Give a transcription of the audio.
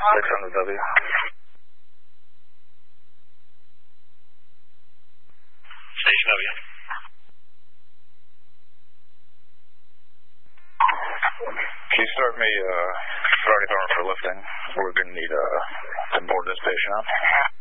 600W. Station W. Can you start me, Friday Thorn for lifting? We're going to need to board this patient up.